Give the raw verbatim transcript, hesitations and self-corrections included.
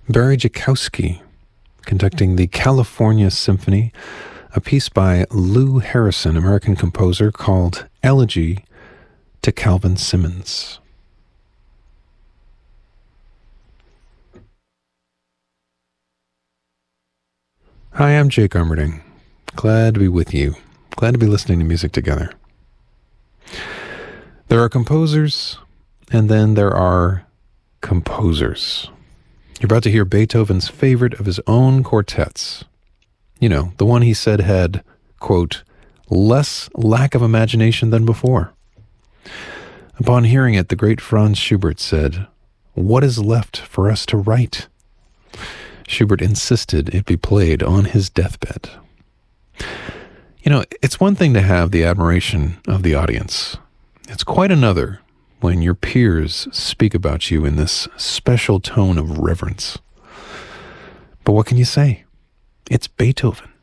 Barry Jakowski conducting the California Symphony, a piece by Lou Harrison, American composer, called Elegy to Calvin Simmons. Hi, I'm Jake Armerding. Glad to be with you. Glad to be listening to music together. There are composers, and then there are composers. You're about to hear Beethoven's favorite of his own quartets. You know, the one he said had, quote, less lack of imagination than before. Upon hearing it, the great Franz Schubert said, "What is left for us to write?" Schubert insisted it be played on his deathbed. You know, it's one thing to have the admiration of the audience. It's quite another when your peers speak about you in this special tone of reverence. But what can you say? It's Beethoven.